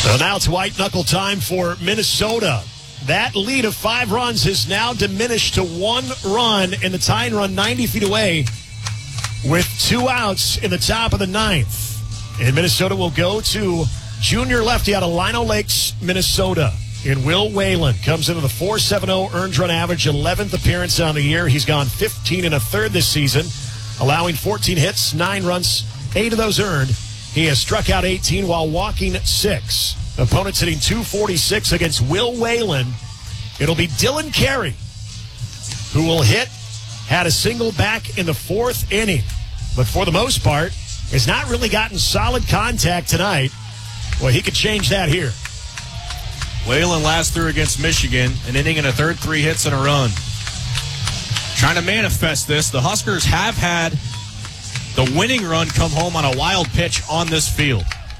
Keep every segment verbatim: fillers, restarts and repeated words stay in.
So now it's white knuckle time for Minnesota. That lead of five runs has now diminished to one run, and the tying run ninety feet away with two outs in the top of the ninth. And Minnesota will go to junior lefty out of Lino Lakes, Minnesota. And Will Whalen comes into the four seventy earned run average, eleventh appearance on the year. He's gone fifteen and a third this season, allowing fourteen hits, nine runs, eight of those earned. He has struck out eighteen while walking six. Opponents hitting two forty-six against Will Whalen. It'll be Dylan Carey who will hit, had a single back in the fourth inning. But for the most part, has not really gotten solid contact tonight. Well, he could change that here. Whalen last through against Michigan, an inning and a third, three hits and a run. Trying to manifest this, the Huskers have had the winning run come home on a wild pitch on this field.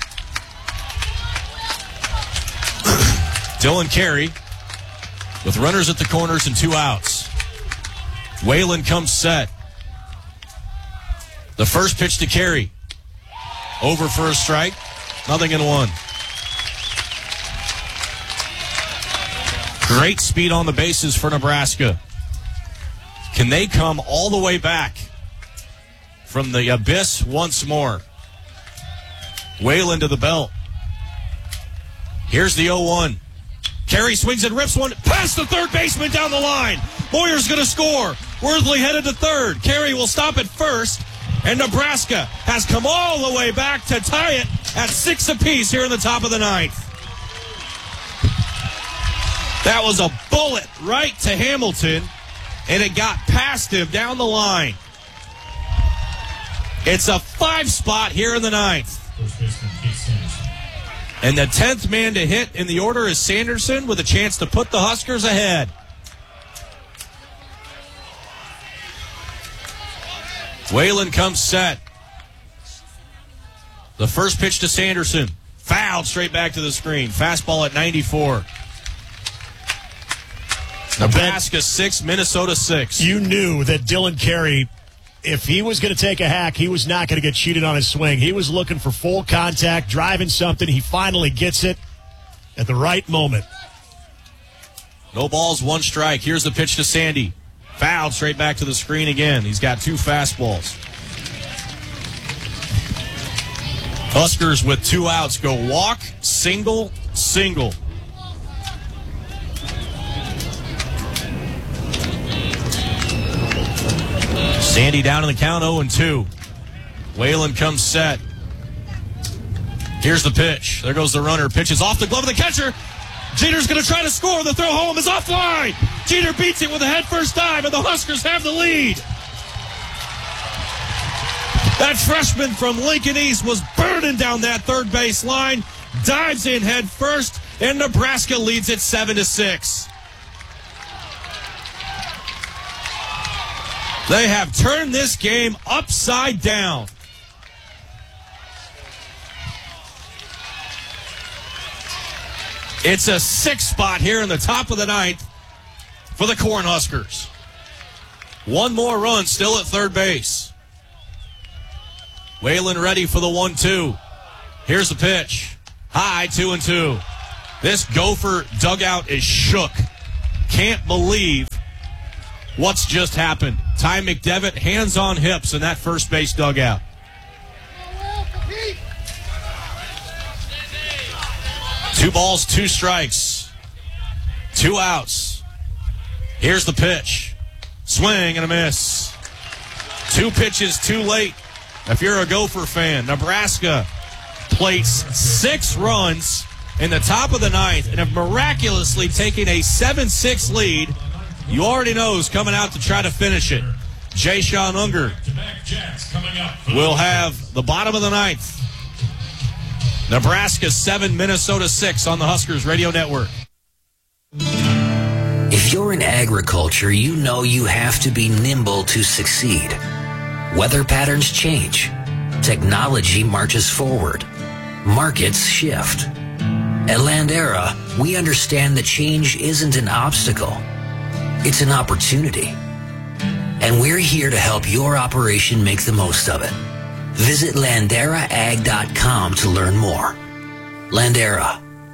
Dylan Carey with runners at the corners and two outs. Whalen comes set. The first pitch to Carey. Over for a strike. Nothing in one. Great speed on the bases for Nebraska. Can they come all the way back from the abyss once more? Whalen to the belt. Here's the oh one. Carey swings and rips one past the third baseman down the line. Moyer's going to score. Worthley headed to third. Carey will stop at first. And Nebraska has come all the way back to tie it at six apiece here in the top of the ninth. That was a bullet right to Hamilton, and it got past him down the line. It's a five spot here in the ninth. And the tenth man to hit in the order is Sanderson with a chance to put the Huskers ahead. Whalen comes set. The first pitch to Sanderson. Fouled straight back to the screen. Fastball at ninety-four. Nebraska six, Minnesota six. You knew that Dylan Carey, if he was going to take a hack, he was not going to get cheated on his swing. He was looking for full contact, driving something. He finally gets it at the right moment. No balls, one strike. Here's the pitch to Sandy. Fouled straight back to the screen again. He's got two fastballs. Huskers with two outs go walk, single, single. Sandy down in the count, oh and two. Whalen comes set. Here's the pitch. There goes the runner. Pitches off the glove of the catcher. Jeter's going to try to score. The throw home is offline. Jeter beats it with a head-first dive, and the Huskers have the lead. That freshman from Lincoln East was burning down that third base line, dives in head first, and Nebraska leads it seven to six. They have turned this game upside down. It's a six spot here in the top of the ninth for the Cornhuskers. One more run still at third base. Whalen ready for the one two. Here's the pitch. High, two and two. This Gopher dugout is shook. Can't believe what's just happened. Ty McDevitt, hands on hips in that first base dugout. Two balls, two strikes. Two outs. Here's the pitch. Swing and a miss. Two pitches too late. If you're a Gopher fan, Nebraska plates six runs in the top of the ninth and have miraculously taken a seven six lead. You already know who's coming out to try to finish it. Jay Sean Unger will have the bottom of the ninth. Nebraska seven, Minnesota six on the Huskers Radio Network. If you're in agriculture, you know you have to be nimble to succeed. Weather patterns change. Technology marches forward. Markets shift. At Landera, we understand that change isn't an obstacle. It's an opportunity. And we're here to help your operation make the most of it. Visit Landera Ag dot com to learn more. Landera,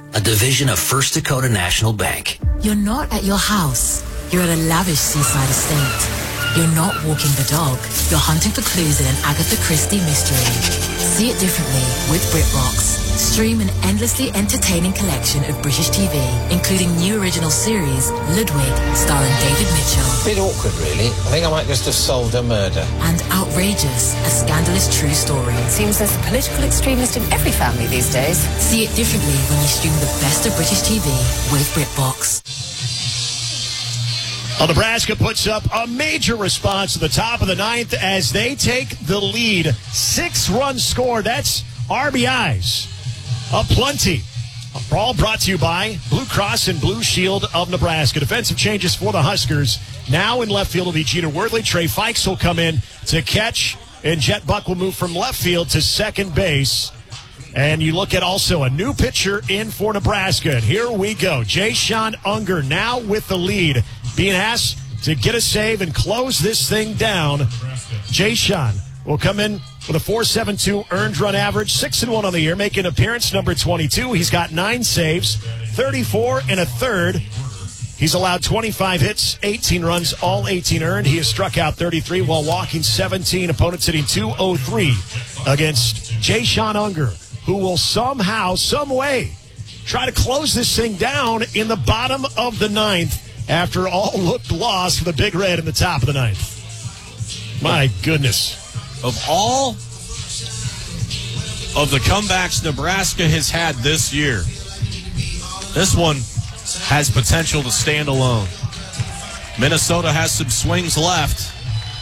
a division of First Dakota National Bank. You're not at your house. You're at a lavish seaside estate. You're not walking the dog. You're hunting for clues in an Agatha Christie mystery. See it differently with BritBox. Stream an endlessly entertaining collection of British T V, including new original series, Ludwig, starring David Mitchell. Bit awkward, really. I think I might just have solved a murder. And Outrageous, a scandalous true story. Seems there's a political extremist in every family these days. See it differently when you stream the best of British T V with BritBox. Well, Nebraska puts up a major response to the top of the ninth as they take the lead. Six runs scored. That's R B Is. Aplenty. All brought to you by Blue Cross and Blue Shield of Nebraska. Defensive changes for the Huskers. Now in left field will be Jeter Worthley. Trey Fikes will come in to catch, and Jet Buck will move from left field to second base. And you look at also a new pitcher in for Nebraska. And here we go. Jay-Sean Unger now with the lead, being asked to get a save and close this thing down. Jay-Sean will come in with a four point seven two earned run average, six and one on the year, making appearance number twenty-two. He's got nine saves, thirty-four and a third. He's allowed twenty-five hits, eighteen runs, all eighteen earned. He has struck out thirty-three while walking seventeen. Opponents hitting two oh three against Jay-Sean Unger, who will somehow, some way, try to close this thing down in the bottom of the ninth after all looked lost for the Big Red in the top of the ninth. My goodness. Of all of the comebacks Nebraska has had this year, this one has potential to stand alone. Minnesota has some swings left.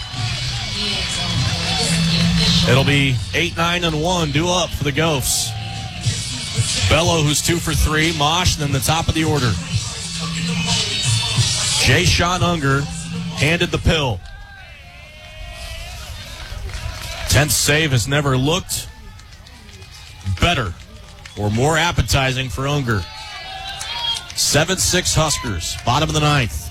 It'll be eight, nine, and one due up for the Ghosts. Bello, who's two for three. Mosh, then the top of the order. Jay-Sean Unger handed the pill. Tenth save has never looked better or more appetizing for Unger. seven six Huskers, bottom of the ninth.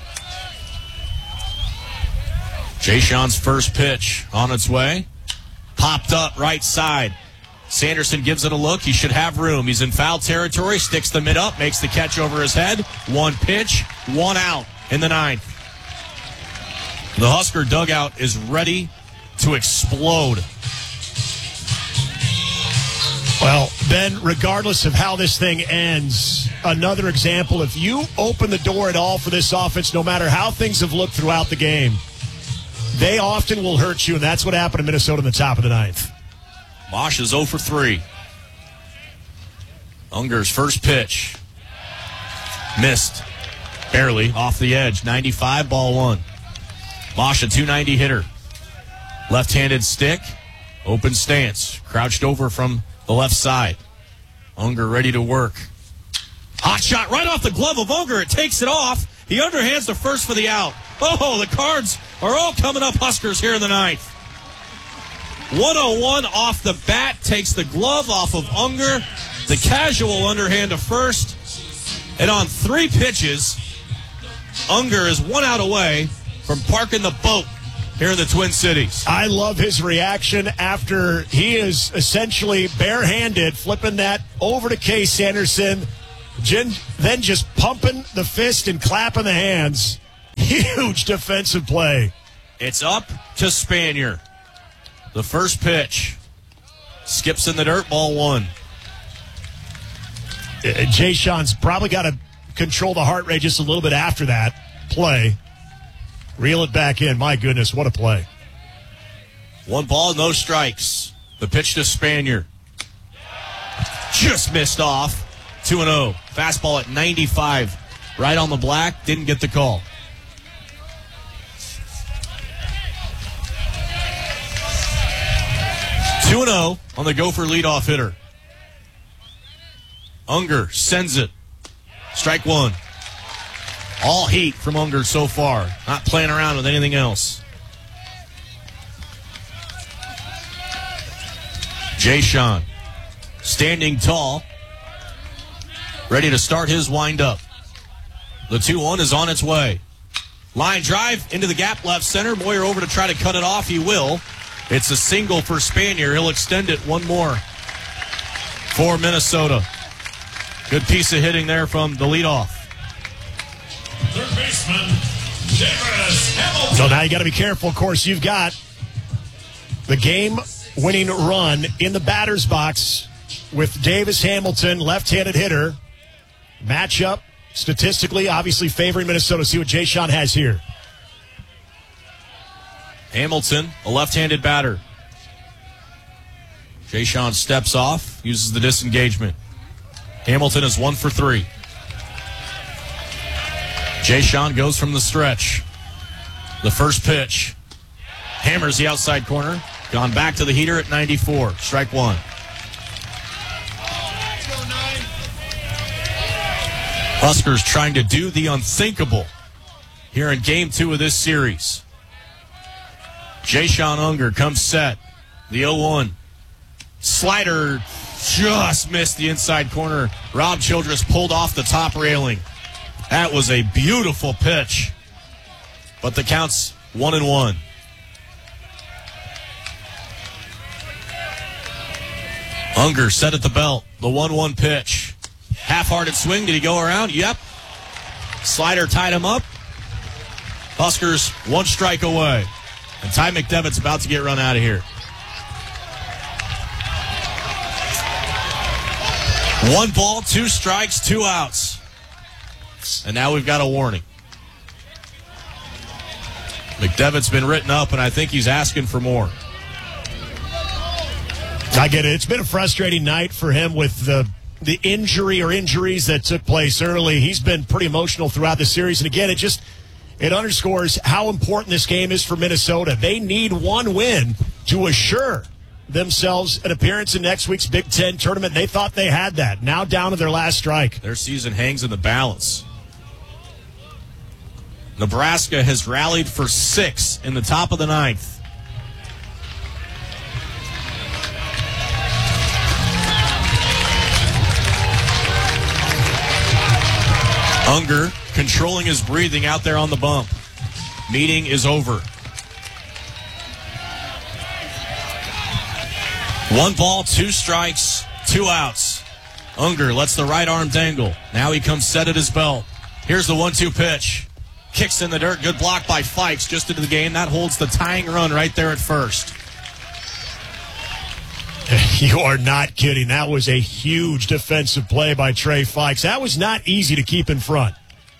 Jay-Sean's first pitch on its way. Popped up right side. Sanderson gives it a look. He should have room. He's in foul territory. Sticks the mid up. Makes the catch over his head. One pitch. One out in the ninth. The Husker dugout is ready to explode. Well, Ben, regardless of how this thing ends, another example, if you open the door at all for this offense, no matter how things have looked throughout the game, they often will hurt you, and that's what happened to Minnesota in the top of the ninth. Mosh is oh for three. Unger's first pitch. Missed. Barely. Off the edge. ninety-five, ball one. Mosh, a two ninety hitter. Left-handed stick. Open stance. Crouched over from the left side. Unger ready to work. Hot shot right off the glove of Unger. It takes it off. He underhands the first for the out. Oh, the cards are all coming up Huskers here in the ninth. one oh one off the bat, takes the glove off of Unger. The casual underhand to first. And on three pitches, Unger is one out away from parking the boat here in the Twin Cities. I love his reaction after he is essentially barehanded, flipping that over to Case Sanderson, then just pumping the fist and clapping the hands. Huge defensive play. It's up to Spanier. The first pitch. Skips in the dirt, ball one. Uh, Jay-Sean's probably got to control the heart rate just a little bit after that play. Reel it back in. My goodness, what a play. One ball, no strikes. The pitch to Spanier. Just missed off. two and oh. Fastball at ninety-five. Right on the black. Didn't get the call. two and oh on the Gopher leadoff hitter. Unger sends it. Strike one. All heat from Unger so far. Not playing around with anything else. Jay-Sean standing tall. Ready to start his windup. The two one is on its way. Line drive into the gap left center. Moyer over to try to cut it off. He will. It's a single for Spanier. He'll extend it one more for Minnesota. Good piece of hitting there from the leadoff. Third baseman, Davis Hamilton. So now you got to be careful. Of course, you've got the game-winning run in the batter's box with Davis Hamilton, left-handed hitter. Matchup, statistically, obviously favoring Minnesota. See what Jay Sean has here. Hamilton, a left-handed batter. Jay Sean steps off, uses the disengagement. Hamilton is one for three. Jay Sean goes from the stretch. The first pitch. Hammers the outside corner. Gone back to the heater at ninety-four. Strike one. Huskers trying to do the unthinkable here in game two of this series. Jay Sean Unger comes set. The oh one. Slider just missed the inside corner. Rob Childress pulled off the top railing. That was a beautiful pitch. But the count's one and one. Unger set at the belt. The one one pitch. Half-hearted swing. Did he go around? Yep. Slider tied him up. Huskers one strike away. And Ty McDevitt's about to get run out of here. One ball, two strikes, two outs. And now we've got a warning. McDevitt's been written up, and I think he's asking for more. I get it. It's been a frustrating night for him with the the injury or injuries that took place early. He's been pretty emotional throughout the series. And again, it just it underscores how important this game is for Minnesota. They need one win to assure themselves an appearance in next week's Big Ten tournament. They thought they had that. Now down to their last strike. Their season hangs in the balance. Nebraska has rallied for six in the top of the ninth. Unger controlling his breathing out there on the bump. Meeting is over. One ball, two strikes, two outs. Unger lets the right arm dangle. Now he comes set at his belt. Here's the one two pitch. Kicks in the dirt. Good block by Fikes just into the game. That holds the tying run right there at first. You are not kidding. That was a huge defensive play by Trey Fikes. That was not easy to keep in front.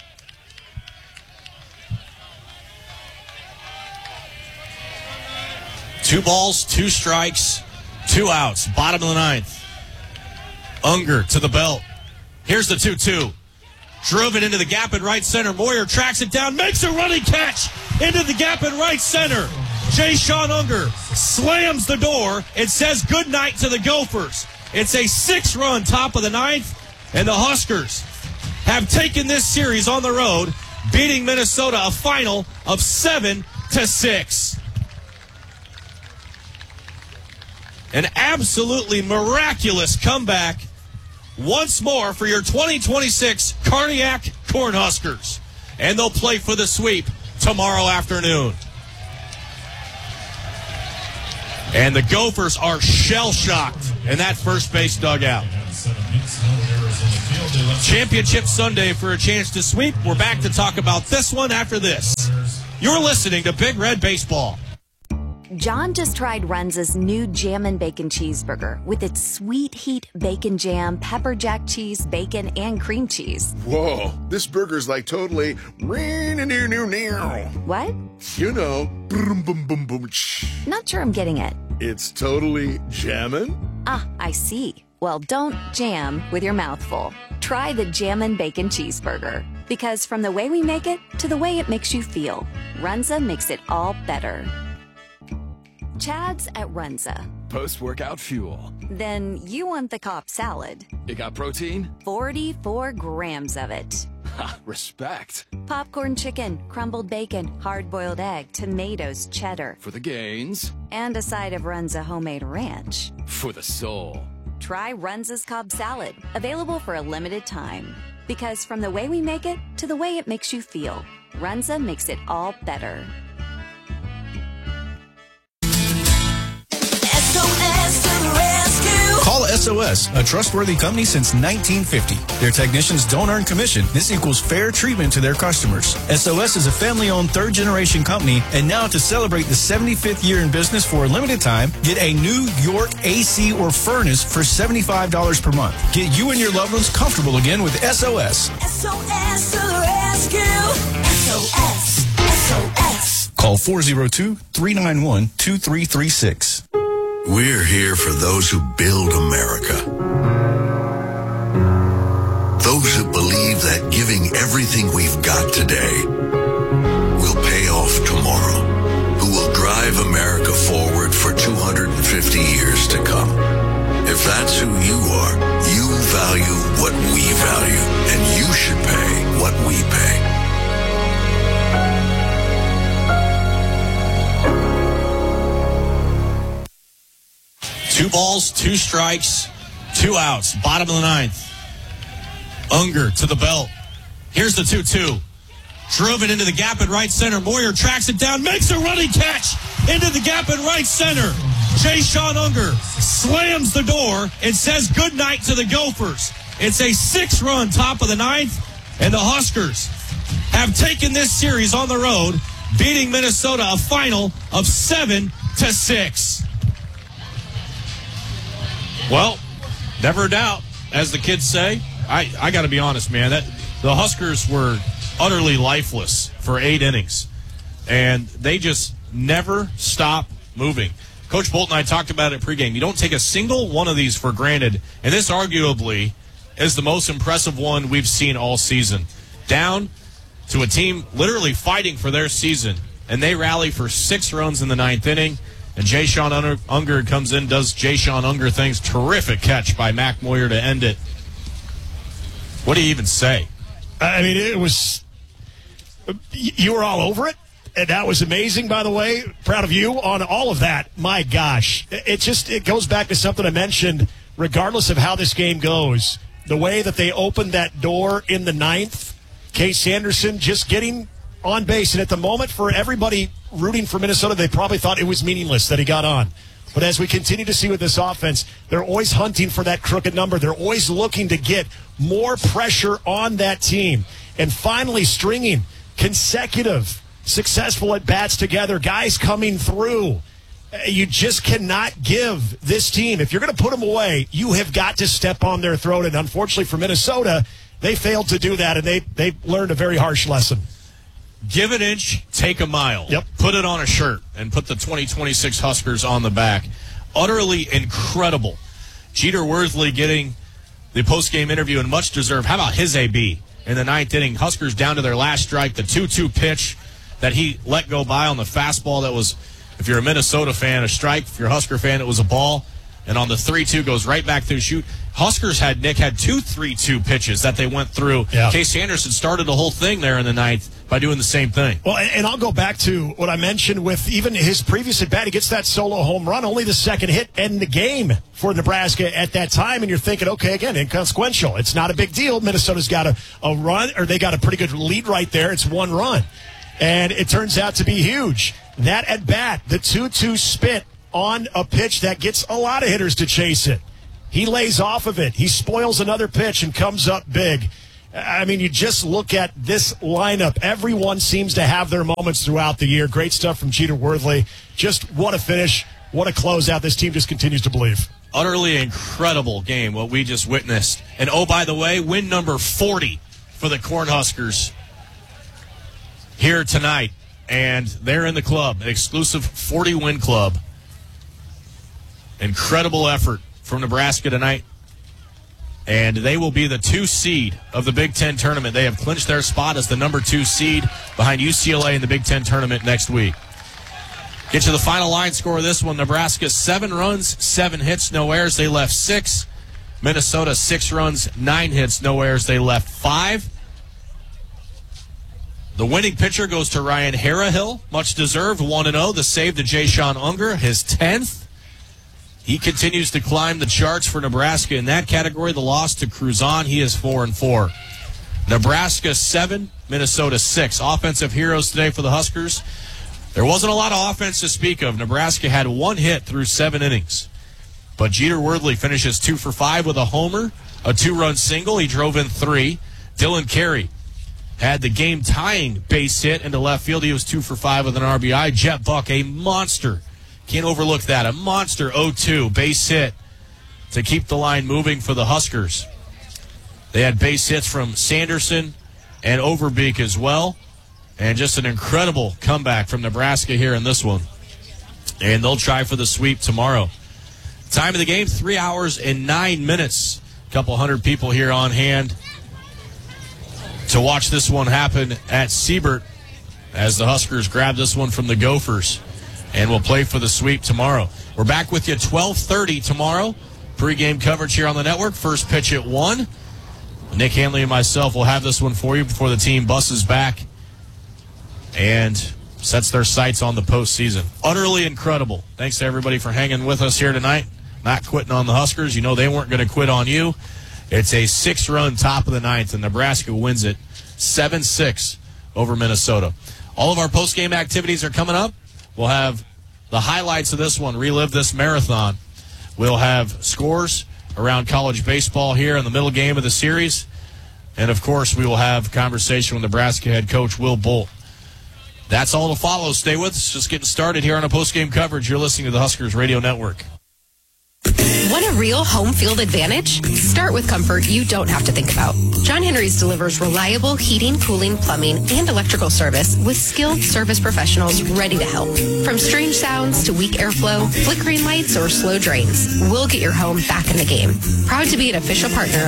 Two balls, two strikes, two outs. Bottom of the ninth. Unger to the belt. Here's the two two. Drove it into the gap in right center. Moyer tracks it down, makes a running catch into the gap in right center. Jay Sean Unger slams the door and says goodnight to the Gophers. It's a six-run top of the ninth, and the Huskers have taken this series on the road, beating Minnesota a final of seven to six. An absolutely miraculous comeback once more for your twenty twenty-six Cardiac Cornhuskers. And they'll play for the sweep tomorrow afternoon. And the Gophers are shell-shocked in that first base dugout. Championship Sunday for a chance to sweep. We're back to talk about this one after this. You're listening to Big Red Baseball. John just tried Runza's new Jammin' Bacon Cheeseburger with its sweet heat bacon jam, pepper jack cheese, bacon, and cream cheese. Whoa, this burger's like totally... What? You know, boom, boom, boom, boom. Not sure I'm getting it. It's totally jammin'? Ah, I see. Well, don't jam with your mouth full. Try the Jammin' Bacon Cheeseburger. Because from the way we make it to the way it makes you feel, Runza makes it all better. Chad's at Runza. Post-workout fuel. Then you want the Cobb salad. It got protein? forty-four grams of it. Ha, respect. Popcorn chicken, crumbled bacon, hard-boiled egg, tomatoes, cheddar. For the gains. And a side of Runza homemade ranch. For the soul. Try Runza's Cobb salad. Available for a limited time. Because from the way we make it to the way it makes you feel, Runza makes it all better. Call S O S, a trustworthy company since nineteen fifty. Their technicians don't earn commission. This equals fair treatment to their customers. S O S is a family-owned third-generation company, and now to celebrate the seventy-fifth year in business for a limited time, get a New York A C or furnace for seventy-five dollars per month. Get you and your loved ones comfortable again with S O S. S O S to the rescue. S O S. S O S. Call four oh two, three nine one, two three three six. We're here for those who build America. Those who believe that giving everything we've got today will pay off tomorrow. Who will drive America forward for two hundred fifty years to come. If that's who you are, you value what we value, and you should pay what we pay. Two balls, two strikes, two outs. Bottom of the ninth. Unger to the belt. Here's the two two. Drove it into the gap at right center. Moyer tracks it down, makes a running catch into the gap at right center. Jay Sean Unger slams the door and says goodnight to the Gophers. It's a six-run top of the ninth, and the Huskers have taken this series on the road, beating Minnesota a final of seven to six. Well, never a doubt, as the kids say. I, I got to be honest, man. That the Huskers were utterly lifeless for eight innings, and they just never stop moving. Coach Bolt and I talked about it pregame. You don't take a single one of these for granted, and this arguably is the most impressive one we've seen all season. Down to a team literally fighting for their season, and they rally for six runs in the ninth inning. And Jay Sean Unger comes in, does Jay Sean Unger things. Terrific catch by Mac Moyer to end it. What do you even say? I mean, it was, you were all over it. And that was amazing, by the way. Proud of you on all of that. My gosh. It just, it goes back to something I mentioned, regardless of how this game goes. The way that they opened that door in the ninth, Case Anderson just getting on base. And at the moment, for everybody rooting for Minnesota, they probably thought it was meaningless that he got on. But as we continue to see with this offense, they're always hunting for that crooked number. They're always looking to get more pressure on that team. And finally stringing consecutive successful at-bats together, guys coming through. You just cannot give this team, if you're going to put them away, you have got to step on their throat. And unfortunately for Minnesota, they failed to do that, and they, they learned a very harsh lesson. Give an inch, take a mile. Yep. Put it on a shirt and put the twenty twenty-six Huskers on the back. Utterly incredible. Jeter Worthley getting the post-game interview, and much deserved. How about his A B in the ninth inning? Huskers down to their last strike. The two two pitch that he let go by on the fastball that was, if you're a Minnesota fan, a strike. If you're a Husker fan, it was a ball. And on the three two goes right back through shoot. Huskers had, Nick, had two three two pitches that they went through. Yeah. Case Anderson started the whole thing there in the ninth by doing the same thing. Well, and I'll go back to what I mentioned with even his previous at-bat. He gets that solo home run, only the second hit in the game for Nebraska at that time. And you're thinking, okay, again, inconsequential. It's not a big deal. Minnesota's got a, a run, or they got a pretty good lead right there. It's one run. And it turns out to be huge. That at-bat, the two two spit on a pitch that gets a lot of hitters to chase it. He lays off of it. He spoils another pitch and comes up big. I mean, you just look at this lineup. Everyone seems to have their moments throughout the year. Great stuff from Jeter Worthley. Just what a finish. What a closeout. This team just continues to believe. Utterly incredible game, what we just witnessed. And, oh, by the way, win number forty for the Cornhuskers here tonight. And they're in the club, an exclusive forty-win club. Incredible effort from Nebraska tonight. And they will be the two seed of the Big Ten tournament. They have clinched their spot as the number two seed behind U C L A in the Big Ten tournament next week. Get to the final line score of this one. Nebraska, seven runs, seven hits, no errors. They left six. Minnesota, six runs, nine hits, no errors. They left five. The winning pitcher goes to Ryan Harahill. Much deserved, one and oh. The save to Jay Sean Unger, his tenth. He continues to climb the charts for Nebraska in that category. The loss to Cruzan, he is four and four. Nebraska seven, Minnesota six. Offensive heroes today for the Huskers. There wasn't a lot of offense to speak of. Nebraska had one hit through seven innings. But Jeter Wordley finishes two for five with a homer, a two-run single. He drove in three. Dylan Carey had the game-tying base hit into left field. He was two for five with an R B I. Jet Buck, a monster. Can't overlook that. A monster oh two base hit to keep the line moving for the Huskers. They had base hits from Sanderson and Overbeek as well. And just an incredible comeback from Nebraska here in this one. And they'll try for the sweep tomorrow. Time of the game, three hours and nine minutes. A couple hundred people here on hand to watch this one happen at Siebert as the Huskers grab this one from the Gophers and will play for the sweep tomorrow. We're back with you twelve thirty tomorrow. Pre-game coverage here on the network. First pitch at one. Nick Hanley and myself will have this one for you before the team buses back and sets their sights on the postseason. Utterly incredible. Thanks to everybody for hanging with us here tonight. Not quitting on the Huskers. You know they weren't going to quit on you. It's a six-run top of the ninth, and Nebraska wins it seven six over Minnesota. All of our post-game activities are coming up. We'll have the highlights of this one, relive this marathon. We'll have scores around college baseball here in the middle game of the series. And, of course, we will have conversation with Nebraska head coach Will Bolt. That's all to follow. Stay with us. Just getting started here on a post-game coverage. You're listening to the Huskers Radio Network. Want a real home field advantage? Start with comfort you don't have to think about. John Henry's delivers reliable heating, cooling, plumbing, and electrical service with skilled service professionals ready to help. From strange sounds to weak airflow, flickering lights, or slow drains, we'll get your home back in the game. Proud to be an official partner